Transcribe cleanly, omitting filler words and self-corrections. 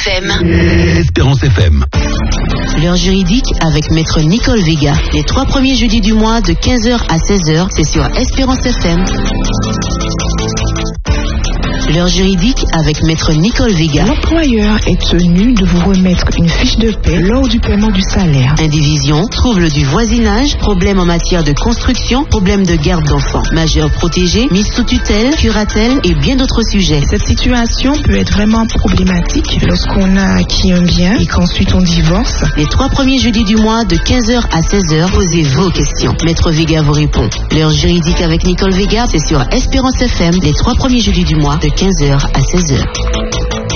FM. Espérance FM. L'heure juridique avec Maître Nicole Vega. Les 3 premiers jeudis du mois de 15h à 16h, c'est sur Espérance FM. L'heure juridique avec Maître Nicole Vega. L'employeur est tenu de vous remettre une fiche de paie lors du paiement du salaire. Indivision, troubles du voisinage, problèmes en matière de construction, problèmes de garde d'enfants, majeurs protégés, mise sous tutelle, curatelle et bien d'autres sujets. Cette situation peut être vraiment problématique lorsqu'on a acquis un bien et qu'ensuite on divorce. Les 3 premiers jeudis du mois de 15h à 16h, posez vos questions. Maître Vega vous répond. L'heure juridique avec Nicole Vega, c'est sur Espérance FM les 3 premiers jeudis du mois de 15h à 16h.